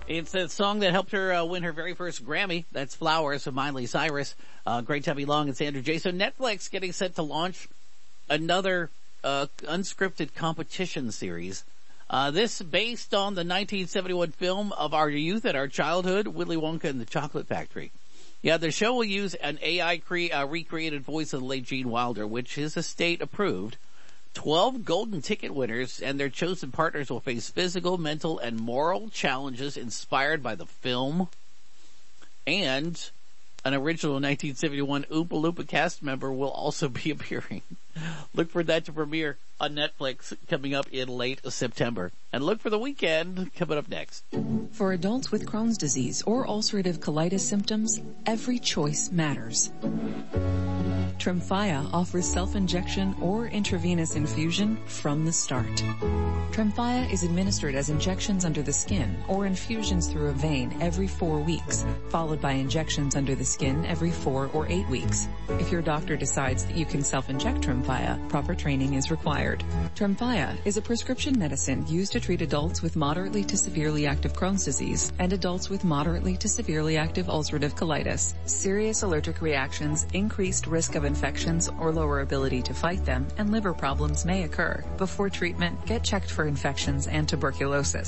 It's a song that helped her win her very first Grammy. That's Flowers of Miley Cyrus. Great to have you along. It's Andrew J. So Netflix getting set to launch another unscripted competition series. This based on the 1971 film of our youth and our childhood, Willy Wonka and the Chocolate Factory. Yeah, the show will use an AI recreated voice of the late Gene Wilder, which his estate approved. 12 golden ticket winners and their chosen partners will face physical, mental, and moral challenges inspired by the film. And an original 1971 Oompa Loompa cast member will also be appearing. Look for that to premiere on Netflix coming up in late September. And look for The Weeknd coming up next. For adults with Crohn's disease or ulcerative colitis symptoms, every choice matters. Tremfya offers self-injection or intravenous infusion from the start. Tremfya is administered as injections under the skin or infusions through a vein every 4 weeks, followed by injections under the skin every 4 or 8 weeks. If your doctor decides that you can self-inject Tremfya, proper training is required. Tremfya is a prescription medicine used to treat adults with moderately to severely active Crohn's disease and adults with moderately to severely active ulcerative colitis. Serious allergic reactions, increased risk of infections or lower ability to fight them, and liver problems may occur. Before treatment, get checked for infections and tuberculosis.